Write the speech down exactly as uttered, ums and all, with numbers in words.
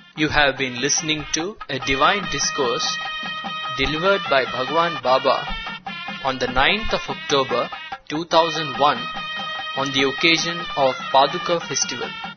You have been listening to a divine discourse delivered by Bhagwan Baba on the ninth of October two thousand one on the occasion of Paduka Festival.